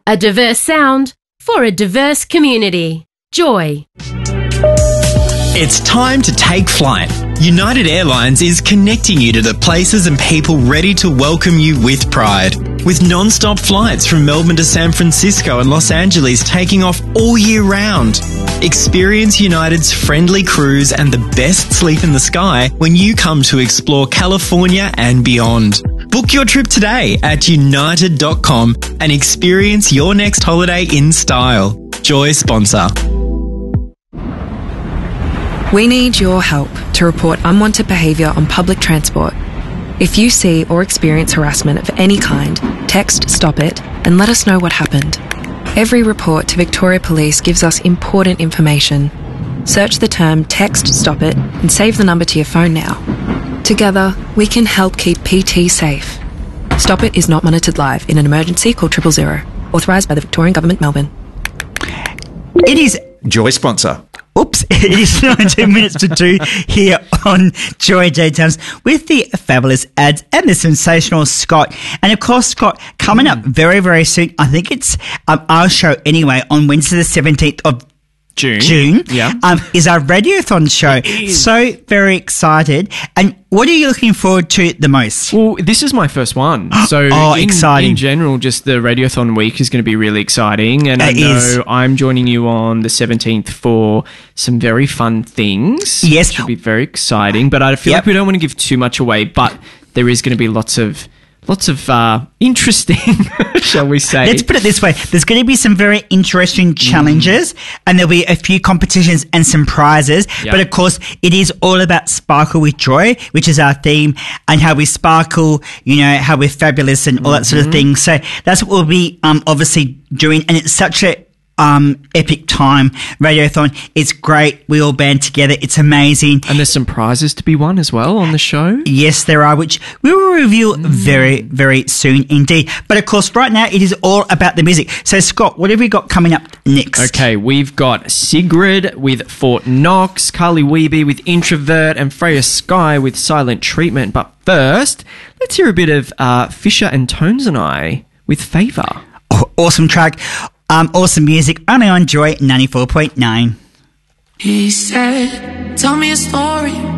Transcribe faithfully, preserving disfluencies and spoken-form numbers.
A diverse sound for a diverse community. Joy. It's time to take flight. United Airlines is connecting you to the places and people ready to welcome you with pride. With non-stop flights from Melbourne to San Francisco and Los Angeles taking off all year round. Experience United's friendly crews and the best sleep in the sky when you come to explore California and beyond. Book your trip today at united dot com and experience your next holiday in style. Joy sponsor. We need your help to report unwanted behaviour on public transport. If you see or experience harassment of any kind, text STOP IT and let us know what happened. Every report to Victoria Police gives us important information. Search the term Text STOP IT and save the number to your phone now. Together, we can help keep P T safe. Stop It is not monitored live. In an emergency, call triple zero. Authorised by the Victorian Government, Melbourne. It is Joy sponsor. Oops, it is nineteen minutes to two here on Joy J Times with the fabulous ads and the sensational Scott. And of course, Scott, coming up very, very soon, I think it's um, our show anyway, on Wednesday the seventeenth of June. June, Yeah. um, is our Radiothon show. So very excited. And what are you looking forward to the most? Well, this is my first one. So Oh, in, exciting. in general, just the Radiothon week is going to be really exciting. And I It know is. I'm joining you on the seventeenth for some very fun things. Yes. Which will be very exciting. But I feel Yep. like we don't want to give too much away. But there is going to be lots of... Lots of uh, interesting, shall we say. Let's put it this way. There's going to be some very interesting challenges and there'll be a few competitions and some prizes. Yep. But of course, it is all about Sparkle with Joy, which is our theme, and how we sparkle, you know, how we're fabulous and all that sort of thing. So that's what we'll be um, obviously doing. And it's such a um, epic time. Radiothon. It's great. We all band together. It's amazing. And there's some prizes to be won as well on the show. Yes, there are, which we will reveal very, very soon indeed. But of course, right now, it is all about the music. So, Scott, what have we got coming up next? Okay, we've got Sigrid with Fort Knox, Carly Weeby with Introvert, and Freya Sky with Silent Treatment. But first, let's hear a bit of uh, Fisher and Tones and I with Favour. Oh, awesome track. Um, awesome music. Only on Joy ninety-four point nine. He said, tell me a story